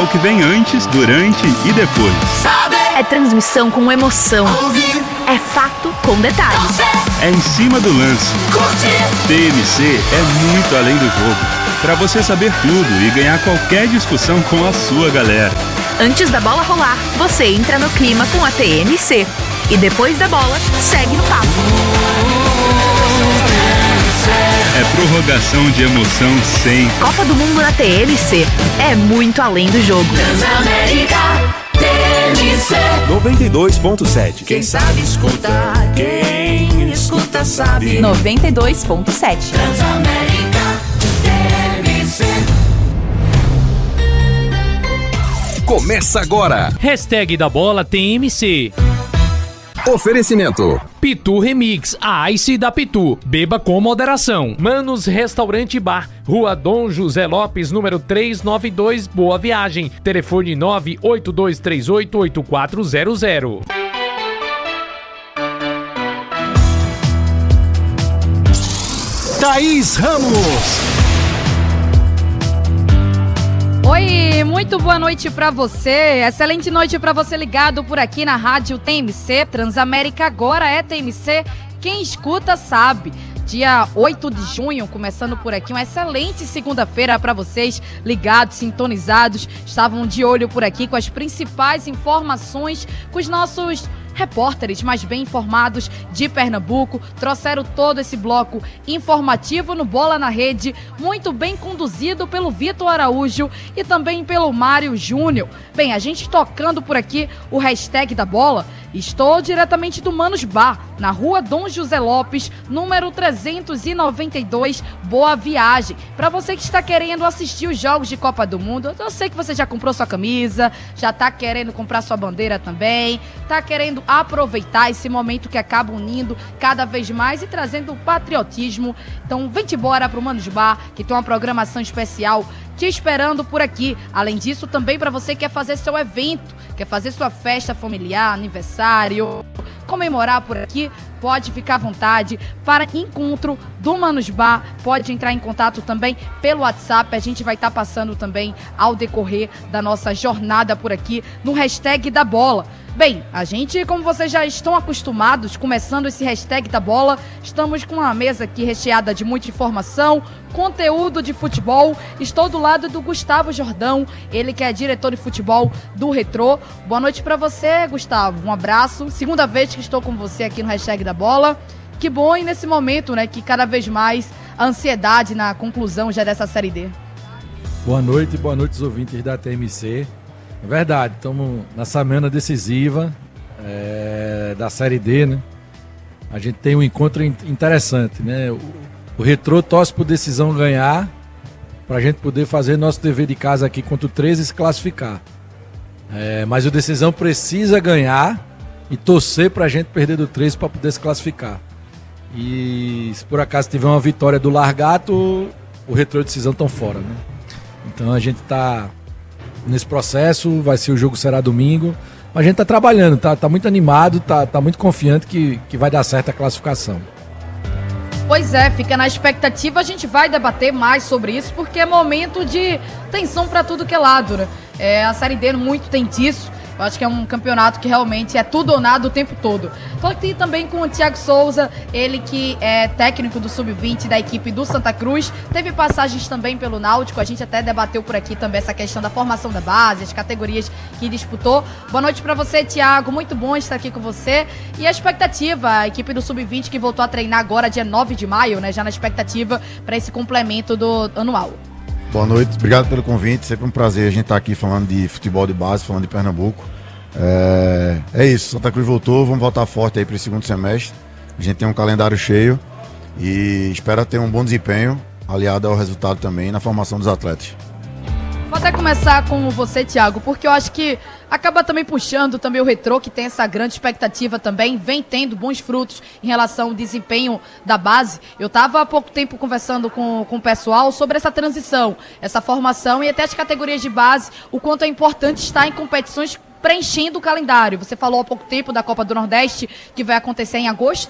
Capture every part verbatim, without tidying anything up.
o que vem antes, durante e depois. É transmissão com emoção. É fato com detalhes. É em cima do lance. T M C é muito além do jogo. Para você saber tudo e ganhar qualquer discussão com a sua galera. Antes da bola rolar, você entra no clima com a T M C. E depois da bola, segue no papo. É prorrogação de emoção sem. Copa do Mundo na T M C. É muito além do jogo. Transamérica T M C noventa e dois ponto sete. Quem sabe escuta, quem escuta sabe. noventa e dois ponto sete. Transamérica T M C. Começa agora. Hashtag da bola T M C. Oferecimento. Pitu Remix, a Ice da Pitu. Beba com moderação. Manos Restaurante Bar, Rua Dom José Lopes, número trezentos e noventa e dois, Boa Viagem. Telefone nove oito dois três oito oito quatro zero zero. Thaís Ramos. Oi, muito boa noite pra você, excelente noite pra você ligado por aqui na rádio T M C, Transamérica agora é T M C, quem escuta sabe. Dia oito de junho, começando por aqui, uma excelente segunda-feira para vocês, ligados, sintonizados, estavam de olho por aqui com as principais informações, com os nossos repórteres mais bem informados de Pernambuco, trouxeram todo esse bloco informativo no Bola na Rede, muito bem conduzido pelo Vitor Araújo e também pelo Mário Júnior. Bem, a gente tocando por aqui o hashtag da bola, estou diretamente do Manos Bar, na Rua Dom José Lopes, número trezentos e noventa e dois, Boa Viagem. Para você que está querendo assistir os jogos de Copa do Mundo, eu sei que você já comprou sua camisa, já está querendo comprar sua bandeira também, está querendo aproveitar esse momento que acaba unindo cada vez mais e trazendo o patriotismo. Então vem-te embora pro Manos Bar, que tem uma programação especial te esperando por aqui. Além disso, também para você que quer fazer seu evento, quer fazer sua festa familiar, aniversário, comemorar por aqui, pode ficar à vontade para encontro do Manos Bar, pode entrar em contato também pelo WhatsApp, a gente vai estar tá passando também ao decorrer da nossa jornada por aqui no hashtag da bola. Bem, a gente, como vocês já estão acostumados, começando esse hashtag da bola, estamos com uma mesa aqui recheada de muita informação, conteúdo de futebol. Estou do lado do Gustavo Jordão, ele que é diretor de futebol do Retrô. Boa noite pra você, Gustavo, um abraço. Segunda vez que estou com você aqui no hashtag da bola. Que bom, e nesse momento, né, que cada vez mais a ansiedade na conclusão já dessa Série D. Boa noite, boa noite aos ouvintes da T M C. É verdade, estamos na semana decisiva é, da Série D, né? A gente tem um encontro interessante, né? O, o Retrô torce por decisão ganhar, para a gente poder fazer nosso dever de casa aqui contra o treze e se classificar. É, mas o decisão precisa ganhar e torcer para a gente perder do treze para poder se classificar. E se por acaso tiver uma vitória do Largato, o Retrô e a decisão estão fora, né? Então a gente está nesse processo, vai ser o jogo, será domingo. A gente tá trabalhando, tá, tá muito animado, tá, tá muito confiante que, que vai dar certo a classificação. Pois é, fica na expectativa, a gente vai debater mais sobre isso, porque é momento de tensão para tudo que é lado, né? É, a Série D muito tem disso. Eu acho que é um campeonato que realmente é tudo ou nada o tempo todo. Estou aqui também com o Thiago Souza, ele que é técnico do sub vinte da equipe do Santa Cruz. Teve passagens também pelo Náutico, a gente até debateu por aqui também essa questão da formação da base, as categorias que disputou. Boa noite para você, Thiago, muito bom estar aqui com você. E a expectativa, a equipe do sub vinte que voltou a treinar agora dia nove de maio, né, já na expectativa para esse complemento do anual. Boa noite, obrigado pelo convite, sempre um prazer a gente estar aqui falando de futebol de base, falando de Pernambuco. É, é isso, Santa Cruz voltou, vamos voltar forte aí para o segundo semestre. A gente tem um calendário cheio e espera ter um bom desempenho, aliado ao resultado também na formação dos atletas. Vou até começar com você, Thiago, porque eu acho que acaba também puxando também o Retrô, que tem essa grande expectativa também, vem tendo bons frutos em relação ao desempenho da base. Eu estava há pouco tempo conversando com, com o pessoal sobre essa transição, essa formação e até as categorias de base, o quanto é importante estar em competições preenchendo o calendário. Você falou há pouco tempo da Copa do Nordeste, que vai acontecer em agosto?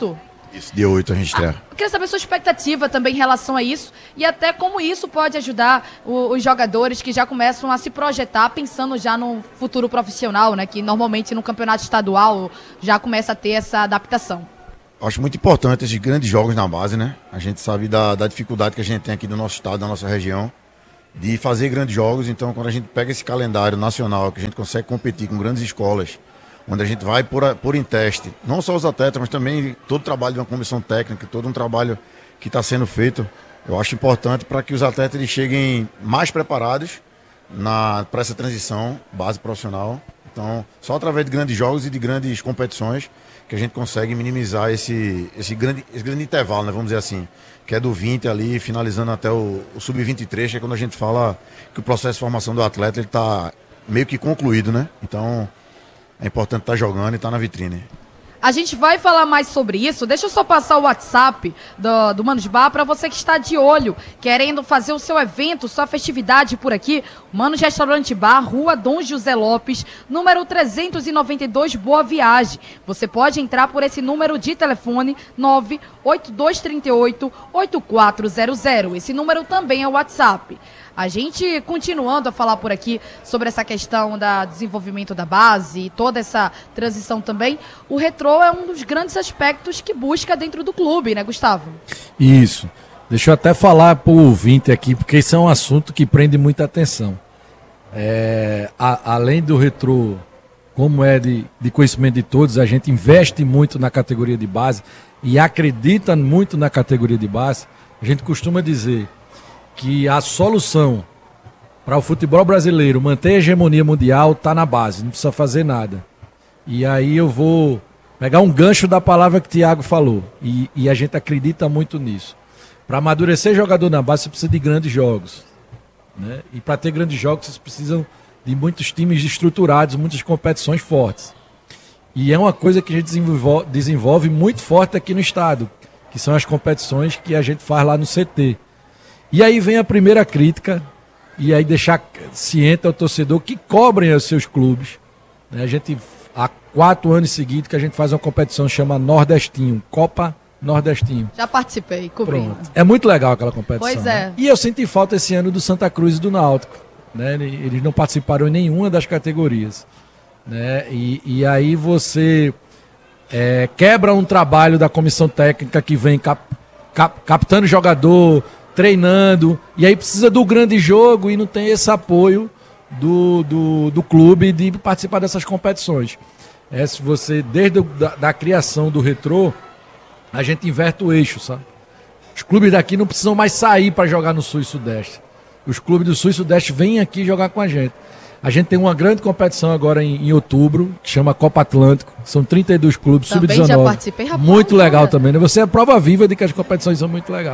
Isso, dia oito a gente estreia. Ah, eu queria saber sua expectativa também em relação a isso e até como isso pode ajudar o, os jogadores que já começam a se projetar pensando já no futuro profissional, né? Que normalmente no campeonato estadual já começa a ter essa adaptação. Acho muito importante esses grandes jogos na base, né? A gente sabe da, da dificuldade que a gente tem aqui no nosso estado, na nossa região, de fazer grandes jogos. Então, quando a gente pega esse calendário nacional, que a gente consegue competir com grandes escolas, onde a gente vai por, por em teste, não só os atletas, mas também todo o trabalho de uma comissão técnica, todo um trabalho que está sendo feito, eu acho importante para que os atletas eles cheguem mais preparados para essa transição base profissional. Então, só através de grandes jogos e de grandes competições que a gente consegue minimizar esse, esse, grande, esse grande intervalo, né, vamos dizer assim, que é do vinte ali, finalizando até o, o sub vinte e três, que é quando a gente fala que o processo de formação do atleta está meio que concluído, né? Então, é importante estar jogando e estar na vitrine. A gente vai falar mais sobre isso. Deixa eu só passar o WhatsApp do, do Manos Bar para você que está de olho, querendo fazer o seu evento, sua festividade por aqui. Manos Restaurante Bar, Rua Dom José Lopes, número trezentos e noventa e dois, Boa Viagem. Você pode entrar por esse número de telefone nove oito dois três oito, oito quatro zero zero. Esse número também é o WhatsApp. A gente, continuando a falar por aqui sobre essa questão do desenvolvimento da base e toda essa transição também, o Retrô é um dos grandes aspectos que busca dentro do clube, né, Gustavo? Isso. Deixa eu até falar para o ouvinte aqui, porque isso é um assunto que prende muita atenção. É, a, além do Retrô, como é de, de conhecimento de todos, a gente investe muito na categoria de base e acredita muito na categoria de base. A gente costuma dizer que a solução para o futebol brasileiro manter a hegemonia mundial está na base, não precisa fazer nada. E aí eu vou pegar um gancho da palavra que o Thiago falou, e, e a gente acredita muito nisso. Para amadurecer jogador na base, você precisa de grandes jogos, né? E para ter grandes jogos, vocês precisam de muitos times estruturados, muitas competições fortes. E é uma coisa que a gente desenvolve, desenvolve muito forte aqui no estado, que são as competições que a gente faz lá no C T. E aí vem a primeira crítica, e aí deixar ciente ao torcedor que cobrem os seus clubes. A gente, há quatro anos seguidos que a gente faz uma competição que chama Nordestinho, Copa Nordestinho. Já participei, cobrindo. Pronto. É muito legal aquela competição. Pois é. Né? E eu senti falta esse ano do Santa Cruz e do Náutico. Né? Eles não participaram em nenhuma das categorias. Né? E, e aí você é, quebra um trabalho da comissão técnica que vem cap, cap, captando jogador, treinando, e aí precisa do grande jogo e não tem esse apoio do, do, do clube de participar dessas competições. É, se você, desde a da, da criação do Retrô, a gente inverte o eixo, sabe? Os clubes daqui não precisam mais sair para jogar no Sul e Sudeste. Os clubes do Sul e Sudeste vêm aqui jogar com a gente. A gente tem uma grande competição agora em, em outubro, que chama Copa Atlântico. São trinta e dois clubes, sub dezenove. Já participei, rapaz. Muito legal também, né? Você é prova viva de que as competições são muito legais.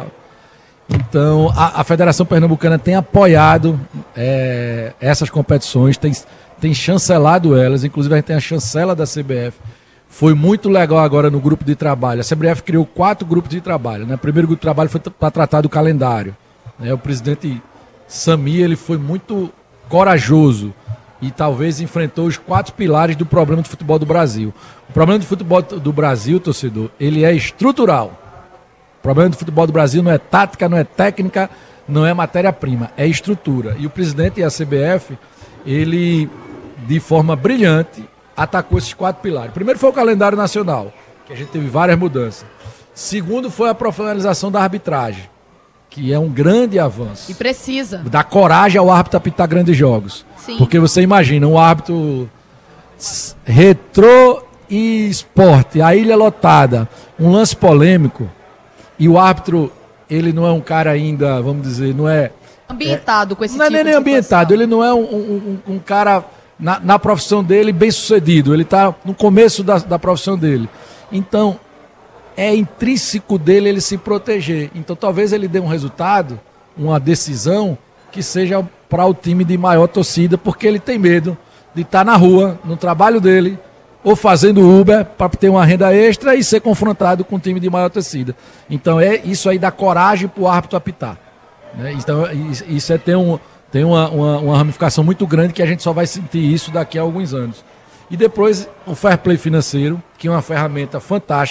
Então, a, a Federação Pernambucana tem apoiado é, essas competições, tem, tem chancelado elas, inclusive a gente tem a chancela da C B F. Foi muito legal agora no grupo de trabalho. A C B F criou quatro grupos de trabalho. Né? O primeiro grupo de trabalho foi para tratar do calendário. Né? O presidente Sami, ele foi muito corajoso e talvez enfrentou os quatro pilares do problema do futebol do Brasil. O problema do futebol do Brasil, torcedor, ele é estrutural. O problema do futebol do Brasil não é tática, não é técnica, não é matéria-prima, é estrutura. E o presidente e a C B F, ele, de forma brilhante, atacou esses quatro pilares. Primeiro foi o calendário nacional, que a gente teve várias mudanças. Segundo foi a profissionalização da arbitragem, que é um grande avanço. E precisa. Dá coragem ao árbitro apitar grandes jogos. Sim. Porque você imagina, um árbitro Retrô e Esporte, a ilha lotada, um lance polêmico, e o árbitro, ele não é um cara ainda, vamos dizer, não é... Ambientado é, com esse não tipo é nem de ambientado, ele não é um, um, um cara, na, na profissão dele, bem sucedido. Ele está no começo da, da profissão dele. Então, é intrínseco dele ele se proteger. Então, talvez ele dê um resultado, uma decisão, que seja para o time de maior torcida, porque ele tem medo de estar na rua, no trabalho dele, ou fazendo Uber para ter uma renda extra e ser confrontado com um time de maior torcida. Então, é isso aí dá coragem para o árbitro apitar. Né? Então, isso é ter um, tem uma, uma, uma ramificação muito grande que a gente só vai sentir isso daqui a alguns anos. E depois, o fair play financeiro, que é uma ferramenta fantástica,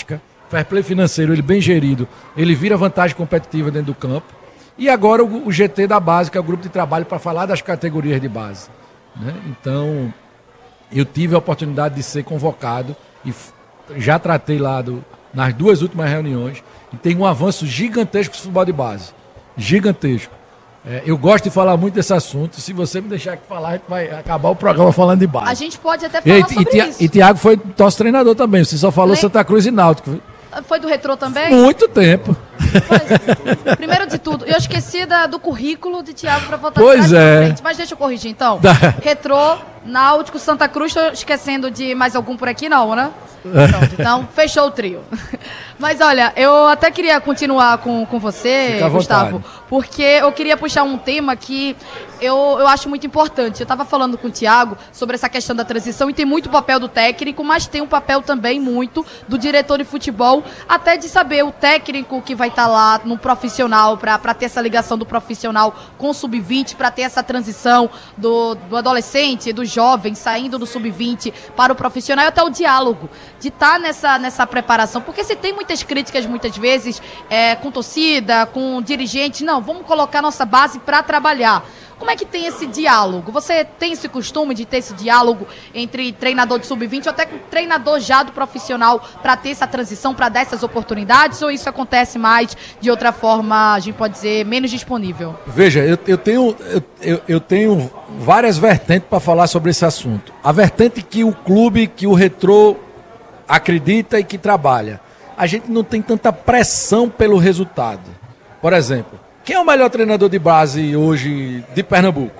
fair play financeiro, ele bem gerido, ele vira vantagem competitiva dentro do campo. E agora o, o G T da base, que é o grupo de trabalho para falar das categorias de base. Né? Então, eu tive a oportunidade de ser convocado e f- já tratei lá do, nas duas últimas reuniões e tem um avanço gigantesco para o futebol de base. Gigantesco. É, eu gosto de falar muito desse assunto. Se você me deixar aqui falar, a gente vai acabar o programa falando de base. A gente pode até falar e, sobre e, tia, isso. E Thiago foi nosso treinador também. Você só falou Lem- Santa Cruz e Náutico. Foi do Retrô também? Muito tempo. Pois, primeiro de tudo, eu esqueci da, do currículo de Thiago para voltar Pois é. frente, mas deixa eu corrigir então. Da... Retrô, Náutico, Santa Cruz, tô esquecendo de mais algum por aqui não, né? Pronto, então fechou o trio. Mas olha, eu até queria continuar com, com você, Fica à Gustavo, vontade. porque eu queria puxar um tema que eu, eu acho muito importante. Eu estava falando com o Thiago sobre essa questão da transição e tem muito papel do técnico, mas tem um papel também muito do diretor de futebol, até de saber o técnico que vai estar lá no profissional, para ter essa ligação do profissional com o sub vinte, para ter essa transição do, do adolescente, do jovem, saindo do sub vinte para o profissional, e até o diálogo, de estar nessa, nessa preparação. Porque se tem muitas críticas, muitas vezes, é, com torcida, com dirigente, não, vamos colocar nossa base para trabalhar. Como é que tem esse diálogo? Você tem esse costume de ter esse diálogo entre treinador de sub vinte ou até com treinador já do profissional para ter essa transição, para dar essas oportunidades? Ou isso acontece mais de outra forma, a gente pode dizer, menos disponível? Veja, eu, eu, tenho, eu, eu, eu tenho várias vertentes para falar sobre esse assunto. A vertente que o clube, que o Retrô acredita e que trabalha. A gente não tem tanta pressão pelo resultado. Por exemplo, quem é o melhor treinador de base hoje de Pernambuco?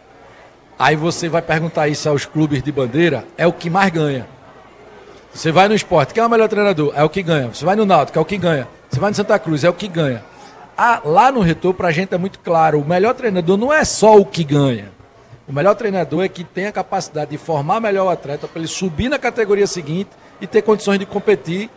Aí você vai perguntar isso aos clubes de bandeira, é o que mais ganha. Você vai no Sport, quem é o melhor treinador? É o que ganha. Você vai no Náutico, é o que ganha. Você vai no Santa Cruz, é o que ganha. Ah, lá no Retrô, pra gente é muito claro, o melhor treinador não é só o que ganha. O melhor treinador é que tem a capacidade de formar melhor o atleta para ele subir na categoria seguinte e ter condições de competir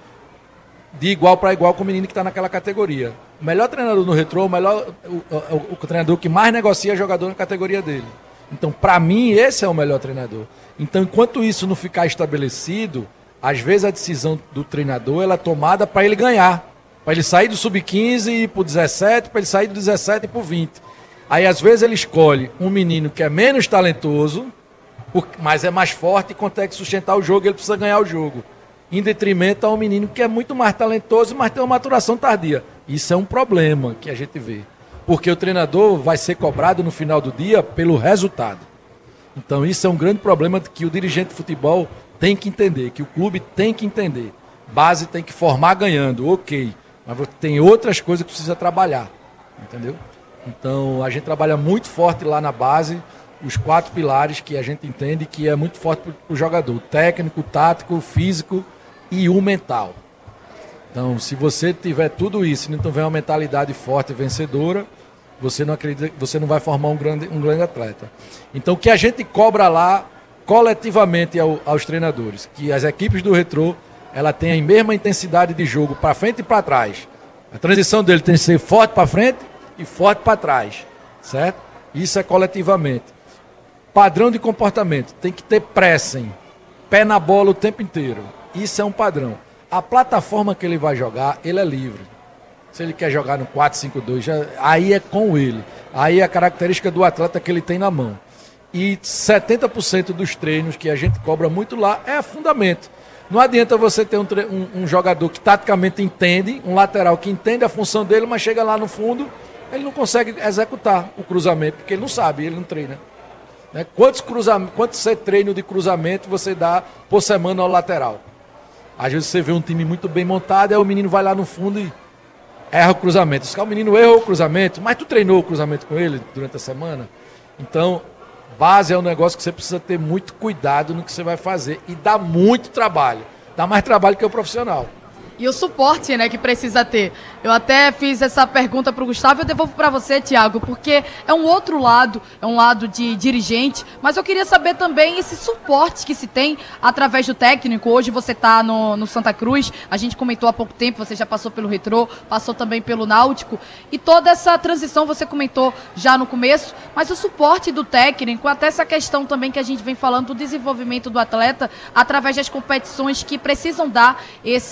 de igual para igual com o menino que está naquela categoria. O melhor treinador no Retrô, o, melhor, o, o, o treinador que mais negocia jogador na categoria dele. Então, para mim, esse é o melhor treinador. Então, enquanto isso não ficar estabelecido, às vezes a decisão do treinador ela é tomada para ele ganhar. Para ele sair do sub quinze e ir para o dezessete, para ele sair do dezessete e para o vinte. Aí, às vezes, ele escolhe um menino que é menos talentoso, mas é mais forte e consegue sustentar o jogo, ele precisa ganhar o jogo. Em detrimento a um menino que é muito mais talentoso, mas tem uma maturação tardia. Isso é um problema que a gente vê. Porque o treinador vai ser cobrado no final do dia pelo resultado. Então isso é um grande problema que o dirigente de futebol tem que entender, que o clube tem que entender. Base tem que formar ganhando, ok. Mas tem outras coisas que precisa trabalhar. Entendeu? Então a gente trabalha muito forte lá na base, os quatro pilares que a gente entende que é muito forte para o jogador. O técnico, o tático, o físico e o mental. Então, se você tiver tudo isso e não tiver uma mentalidade forte e vencedora, você não acredita, você não vai formar um grande, um grande atleta. Então, o que a gente cobra lá, coletivamente ao, aos treinadores, que as equipes do Retrô, ela tem a mesma intensidade de jogo para frente e para trás. A transição dele tem que ser forte para frente e forte para trás, certo? Isso é coletivamente. Padrão de comportamento, tem que ter pressing, pé na bola o tempo inteiro. Isso é um padrão. A plataforma que ele vai jogar, ele é livre. Se ele quer jogar no quatro cinco dois, já, aí é com ele. Aí é a característica do atleta que ele tem na mão. E setenta por cento dos treinos que a gente cobra muito lá é fundamento. Não adianta você ter um, um, um jogador que taticamente entende, um lateral que entende a função dele, mas chega lá no fundo, ele não consegue executar o cruzamento, porque ele não sabe, ele não treina. Né? Quantos, cruzamentos, quantos treinos de cruzamento você dá por semana ao lateral? Às vezes você vê um time muito bem montado, aí o menino vai lá no fundo e erra o cruzamento. Se o menino errou o cruzamento, mas tu treinou o cruzamento com ele durante a semana? Então, base é um negócio que você precisa ter muito cuidado no que você vai fazer. E dá muito trabalho. Dá mais trabalho que o profissional. E o suporte, né, que precisa ter. Eu até fiz essa pergunta para o Gustavo e eu devolvo para você, Thiago, porque é um outro lado, é um lado de dirigente, mas eu queria saber também esse suporte que se tem através do técnico. Hoje você está no, no Santa Cruz, a gente comentou há pouco tempo, você já passou pelo Retrô, passou também pelo Náutico, e toda essa transição você comentou já no começo, mas o suporte do técnico, até essa questão também que a gente vem falando do desenvolvimento do atleta através das competições que precisam dar esse aporte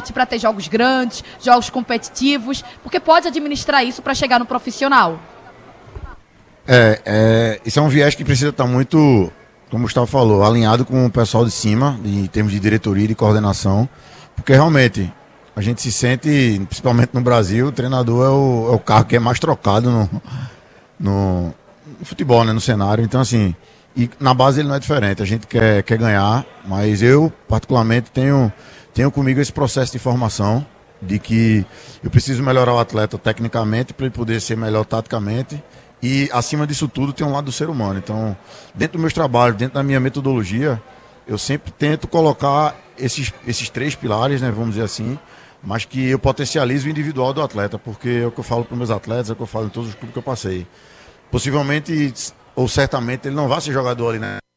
esporte para ter jogos grandes, jogos competitivos, porque pode administrar isso para chegar no profissional. É, é, isso é um viés que precisa estar muito, como o Gustavo falou, alinhado com o pessoal de cima, em termos de diretoria e de coordenação, porque realmente a gente se sente, principalmente no Brasil, o treinador é o, é o carro que é mais trocado no, no, no futebol, né, no cenário. Então, assim, e na base ele não é diferente, a gente quer, quer ganhar, mas eu, particularmente, tenho, tenho comigo esse processo de formação, de que eu preciso melhorar o atleta tecnicamente para ele poder ser melhor taticamente. E, acima disso tudo, tem um lado do ser humano. Então, dentro dos meus trabalhos, dentro da minha metodologia, eu sempre tento colocar esses, esses três pilares, né, vamos dizer assim, mas que eu potencializo o individual do atleta, porque é o que eu falo para os meus atletas, é o que eu falo em todos os clubes que eu passei. Possivelmente, ou certamente, ele não vai ser jogador ali, né,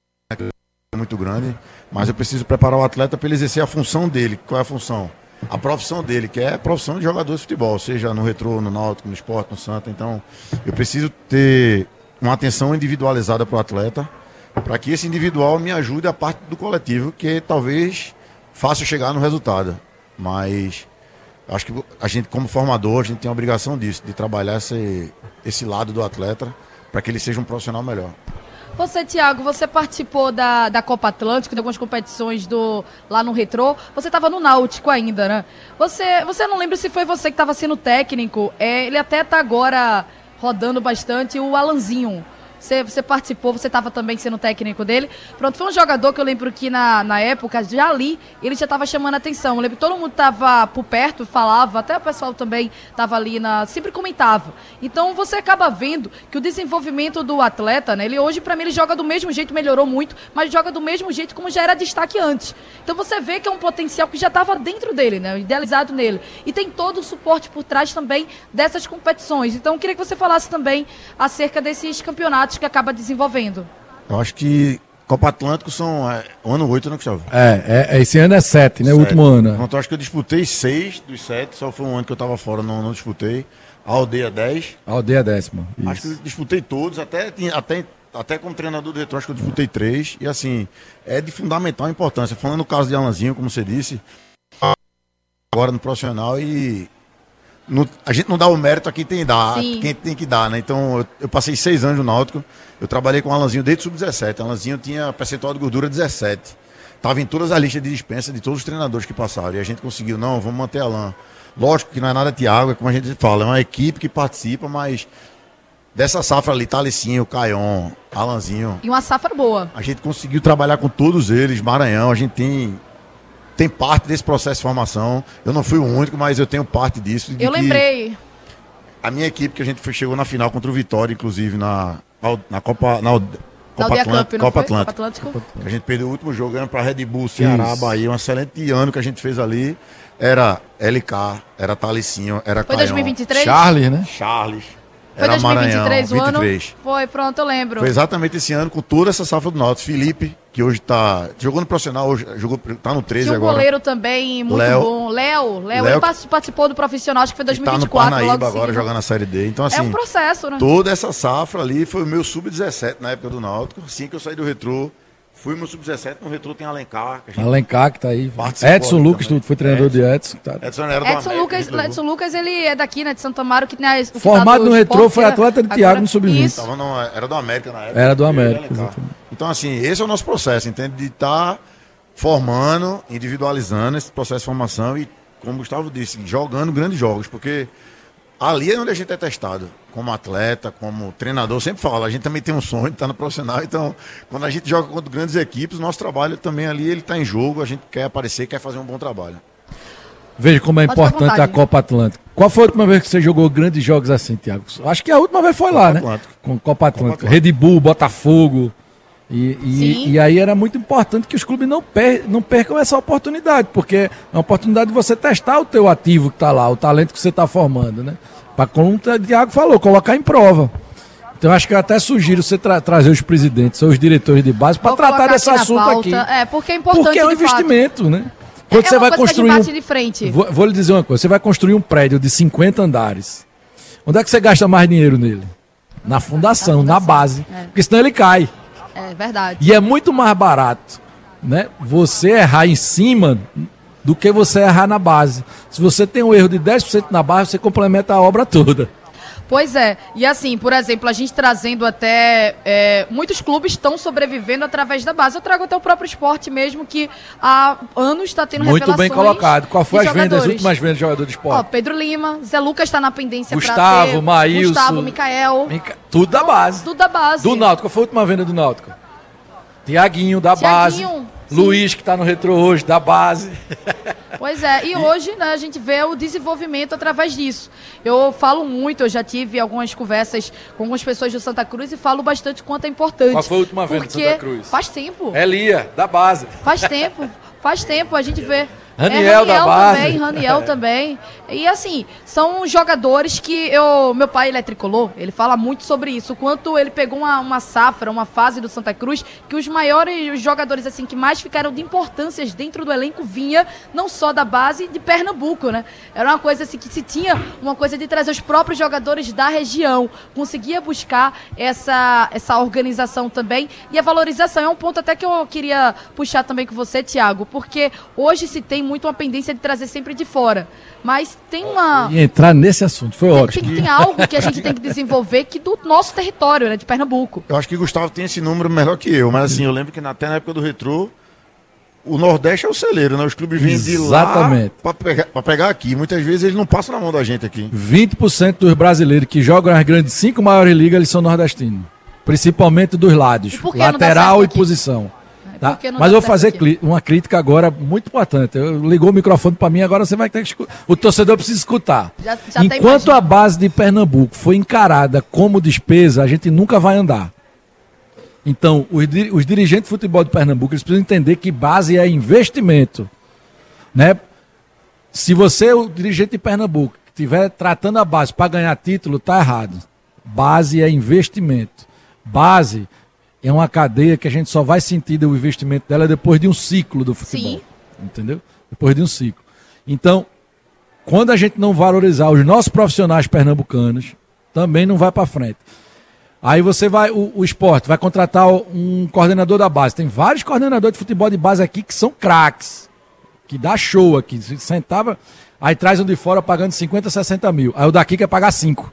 muito grande, mas eu preciso preparar o atleta para ele exercer a função dele. Qual é a função? A profissão dele, que é a profissão de jogador de futebol, seja no Retrô, no Náutico, no Sport, no Santa. Então, eu preciso ter uma atenção individualizada para o atleta, para que esse individual me ajude a parte do coletivo, que é talvez fácil chegar no resultado. Mas acho que a gente, como formador, a gente tem a obrigação disso, de trabalhar esse, esse lado do atleta, para que ele seja um profissional melhor. Você, Thiago, você participou da, da Copa Atlântico, de algumas competições do, lá no Retrô. Você estava no Náutico ainda, né? Você, você não lembra se foi você que estava sendo técnico? É, ele até está agora rodando bastante, o Alanzinho. Você, você participou, você estava também sendo técnico dele. Pronto, foi um jogador que eu lembro que na, na época, já ali, ele já estava chamando a atenção. Eu lembro que todo mundo estava por perto, falava, até o pessoal também estava ali, na, sempre comentava. Então você acaba vendo que o desenvolvimento do atleta, né, ele hoje, para mim, ele joga do mesmo jeito, melhorou muito, mas joga do mesmo jeito como já era destaque antes. Então você vê que é um potencial que já estava dentro dele, né, idealizado nele. E tem todo o suporte por trás também dessas competições. Então eu queria que você falasse também acerca desses campeonatos que acaba desenvolvendo. Eu acho que Copa Atlântico são é, ano oito, né, Gustavo? É, é, esse ano é sete, né? Sete. O último ano. Pronto, eu acho que eu disputei seis dos sete, só foi um ano que eu estava fora, não, não disputei. A Aldeia dez. A Aldeia décima. Isso. Acho que eu disputei todos, até, até, até como treinador do Retrô, acho que eu disputei três. E assim, é de fundamental importância. Falando no caso de Alanzinho, como você disse, agora no profissional e. No, a gente não dá o mérito a quem tem, dar, quem tem que dar, né? Então, eu, eu passei seis anos no Náutico, eu trabalhei com o Alanzinho desde o sub dezessete. O Alanzinho tinha percentual de gordura dezessete. Estava em todas as listas de dispensa de todos os treinadores que passaram. E a gente conseguiu, não, vamos manter Alan. Lógico que não é nada Thiago, é como a gente fala, é uma equipe que participa, mas dessa safra ali, Talicinho, Caion, Alanzinho. E uma safra boa. A gente conseguiu trabalhar com todos eles, Maranhão, a gente tem... tem parte desse processo de formação. Eu não fui o único, mas eu tenho parte disso. Eu lembrei. A minha equipe, que a gente foi, chegou na final contra o Vitória, inclusive, na, na Copa, na, Copa, na Atlântico, Cup, Copa, Atlântico. Copa Atlântico. A gente perdeu o último jogo, ganhando para Red Bull, Ceará, Isso. Bahia. Um excelente ano que a gente fez ali. Era L K, era Talicinho, era Foi dois mil e vinte e três? Charles, né? Charles. Foi era dois mil e vinte e três Maranhão, o ano? vinte e três. Foi, pronto, eu lembro. Foi exatamente esse ano, com toda essa safra do Náutico. Felipe, que hoje tá... Jogou no profissional, hoje jogou, tá no treze Tinha um agora. goleiro também, muito Léo. bom. Léo, Léo, Léo, ele participou do profissional, acho que foi dois mil e vinte e tá quatro. no Parnaíba logo agora, seguido. jogando na Série D. Então, assim... É um processo, né? Toda essa safra ali foi o meu sub dezessete na época do Náutico. Assim que eu saí do Retrô, fui meu sub dezessete. No Retrô tem Alencar. Que Alencar que tá aí. Edson Lucas, tu foi treinador Edson. de Edson. Tá. Edson era do Edson América, Lucas, Edson Lucas, ele é daqui, né, de Santo Amaro. Que, né, Formado tá no Retrô, esporte, foi atleta de Thiago no sub vinte. Era do América na época. Era do América. Então, assim, esse é o nosso processo, entende? De estar tá formando, individualizando esse processo de formação e, como o Gustavo disse, jogando grandes jogos, porque ali é onde a gente é testado, como atleta, como treinador. Eu sempre falo, a gente também tem um sonho de estar no profissional, então quando a gente joga contra grandes equipes, o nosso trabalho também ali, ele está em jogo, a gente quer aparecer, quer fazer um bom trabalho. Veja como é Pode importante a Copa Atlântica. Qual foi a última vez que você jogou grandes jogos assim, Thiago? Acho que a última vez foi Copa lá, Atlântico. né? Com Copa Atlântica. Copa Red Bull, Botafogo. E, e, e aí era muito importante que os clubes não, per, não percam essa oportunidade, porque é uma oportunidade de você testar o teu ativo que está lá, o talento que você está formando, né? Para, como o Thiago falou, colocar em prova. Então acho que eu até sugiro você tra- trazer os presidentes ou os diretores de base para tratar desse aqui assunto pauta. aqui. É, porque é importante. Porque é um investimento, fato. né? Quando é você uma vai construir que a um... gente bate de frente. Vou, vou lhe dizer uma coisa, você vai construir um prédio de cinquenta andares. Onde é que você gasta mais dinheiro nele? Na fundação, na, fundação. na base. É. Porque senão ele cai. É verdade. E é muito mais barato, né? Você errar em cima do que você errar na base. Se você tem um erro de dez por cento na base, você complementa a obra toda. Pois é, e assim, por exemplo, a gente trazendo até, é, muitos clubes estão sobrevivendo através da base. Eu trago até o próprio esporte mesmo, que há anos está tendo muito revelações. Muito bem colocado. Qual foi as vendas, as jogadores. últimas vendas de jogador de esporte? Ó, Pedro Lima, Zé Lucas está na pendência para ter. Gustavo, Maílson. Gustavo, Micael. Mica... Tudo da base. Tudo da base. Do Náutico, qual foi a última venda do Náutico? Tiaguinho, da Thiaguinho, base. sim. Luiz, que está no Retrô hoje, da base. Pois é, e hoje, né, a gente vê o desenvolvimento através disso. Eu falo muito, eu já tive algumas conversas com algumas pessoas do Santa Cruz e falo bastante quanto é importante. Qual foi a última venda do Santa Cruz? Faz tempo. Elia, da base. Faz tempo, faz tempo, a gente vê. Raniel, é, Raniel da base. também, Raniel também. E assim, são jogadores que eu... Meu pai, ele é tricolor, ele fala muito sobre isso. O quanto ele pegou uma, uma safra, uma fase do Santa Cruz, que os maiores os jogadores assim que mais ficaram de importâncias dentro do elenco vinha não só da base de Pernambuco, né? Era uma coisa assim que se tinha uma coisa de trazer os próprios jogadores da região. Conseguia buscar essa, essa organização também e a valorização. É um ponto até que eu queria puxar também com você, Thiago, porque hoje se tem muito uma pendência de trazer sempre de fora. Mas tem uma... E entrar nesse assunto, foi ótimo. Tem, tem algo que a gente tem que desenvolver que do nosso território, né, de Pernambuco. Eu acho que o Gustavo tem esse número melhor que eu, mas assim, eu lembro que até na época do Retrô, o Nordeste é o celeiro, né? Os clubes vêm de lá pra pegar, pra pegar aqui. Muitas vezes eles não passam na mão da gente aqui. vinte por cento dos brasileiros que jogam nas grandes cinco maiores ligas, eles são nordestinos. Principalmente dos lados, lateral e posição. Tá? Mas eu vou fazer aqui uma crítica agora muito importante. Eu ligou o microfone para mim, agora você vai ter que escutar. O torcedor precisa escutar. Já, já Enquanto a base de Pernambuco foi encarada como despesa, a gente nunca vai andar. Então, os, os dirigentes de futebol de Pernambuco, eles precisam entender que base é investimento. Né? Se você, o dirigente de Pernambuco, estiver tratando a base para ganhar título, tá errado. Base é investimento. Base é uma cadeia que a gente só vai sentir o investimento dela depois de um ciclo do futebol. Sim. Entendeu? Depois de um ciclo. Então, quando a gente não valorizar os nossos profissionais pernambucanos, também não vai para frente. Aí você vai, o, o esporte vai contratar um coordenador da base. Tem vários coordenadores de futebol de base aqui que são craques, que dá show aqui. Se sentava, aí traz um de fora pagando cinquenta, sessenta mil. Aí o daqui quer pagar cinco.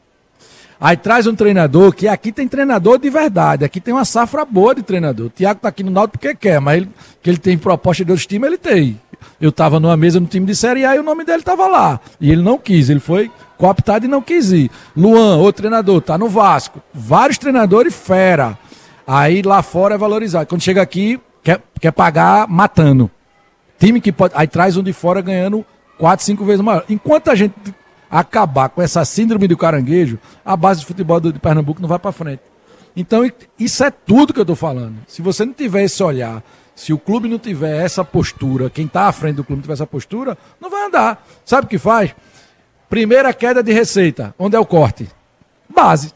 Aí traz um treinador, que aqui tem treinador de verdade, aqui tem uma safra boa de treinador. O Thiago tá aqui no Náutico porque quer, mas ele, que ele tem proposta de outros times, ele tem. Eu tava numa mesa no time de Série A e o nome dele tava lá. E ele não quis, ele foi cooptado e não quis ir. Luan, outro treinador, tá no Vasco. Vários treinadores fera. Aí lá fora é valorizado. Quando chega aqui, quer, quer pagar matando. Time que pode... Aí traz um de fora ganhando quatro, cinco vezes maior. Enquanto a gente acabar com essa síndrome do caranguejo, a base de futebol de Pernambuco não vai para frente. Então, isso é tudo que eu tô falando. Se você não tiver esse olhar, se o clube não tiver essa postura, quem tá à frente do clube não tiver essa postura, não vai andar. Sabe o que faz? Primeira queda de receita. Onde é o corte? Base.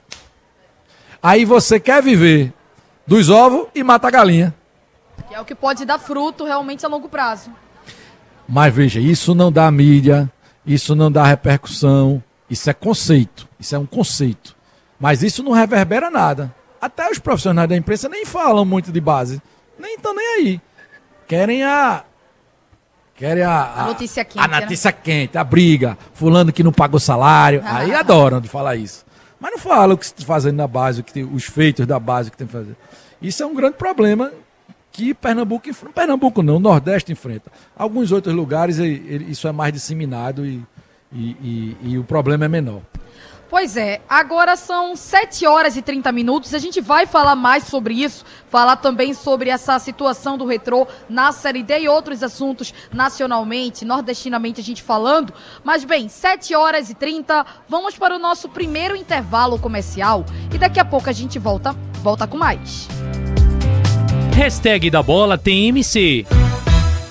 Aí você quer viver dos ovos e mata a galinha. Que é o que pode dar fruto realmente a longo prazo. Mas veja, isso não dá mídia, isso não dá repercussão, isso é conceito, isso é um conceito. Mas isso não reverbera nada. Até os profissionais da imprensa nem falam muito de base. Nem estão nem aí. Querem a... Querem a... A, a notícia quente. A notícia né? quente, a briga. Fulano que não pagou salário. Ah. Aí adoram de falar isso. Mas não falam o que está fazendo na base, o que tem, os feitos da base, o que tem que fazer. Isso é um grande problema que Pernambuco enfrenta. Pernambuco não, o Nordeste enfrenta. Alguns outros lugares isso é mais disseminado e, e, e, e o problema é menor. Pois é, agora são sete horas e trinta minutos, a gente vai falar mais sobre isso, falar também sobre essa situação do Retrô na Série D e outros assuntos nacionalmente, nordestinamente a gente falando, mas bem, sete horas e trinta, vamos para o nosso primeiro intervalo comercial e daqui a pouco a gente volta, volta com mais. Hashtag da bola T M C.